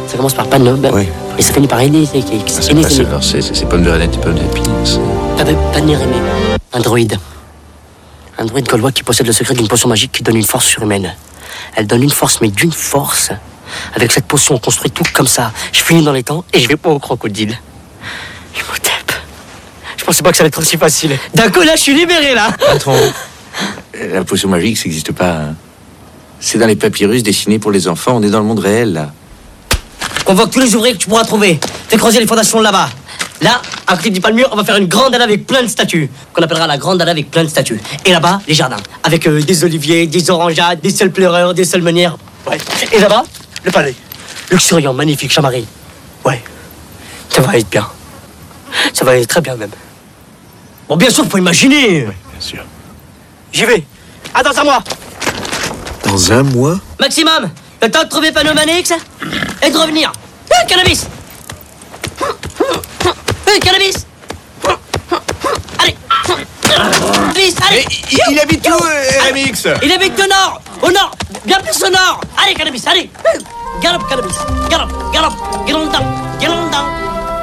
Ça commence par Panne, Oui. et ça finit par Aîné. C'est pas Sauveur, c'est pommes de renette et pommes d'épines. Panérémé. Un droïde. Un droïde gaulois qui possède le secret d'une potion magique qui donne une force surhumaine. Elle donne une force, mais d'une force. Avec cette potion, on construit tout comme ça. Je finis dans les temps et je vais pas au crocodile. Imhotep. Je pensais pas que ça allait être aussi facile. D'un coup, là, je suis libéré, là. Patron, la potion magique, ça n'existe pas. Hein. C'est dans les papyrus dessinés pour les enfants. On est dans le monde réel, là. Convoque tous les ouvriers que tu pourras trouver. Fais creuser les fondations là-bas. Là, à côté du palmier, on va faire une grande allée avec plein de statues. Qu'on appellera la grande allée avec plein de statues. Et là-bas, les jardins. Avec des oliviers, des orangeades, des seuls pleureurs, des seuls meunières. Ouais. Et là-bas, le palais. Luxuriant, magnifique, chamarré. Ouais. Ça va être bien. Ça va être très bien, même. Bon, bien sûr, faut imaginer. Oui, bien sûr. J'y vais. Attends à moi. Dans un mois? Maximum, le temps de trouver Panomanix et de revenir. Cannabis. Cannabis. Allez. Cannabis, allez. Il habite où, RMX? Il habite au nord, bien plus au nord. Allez, Cannabis, allez. Galope, Cannabis. Galope, galope, galope dedans.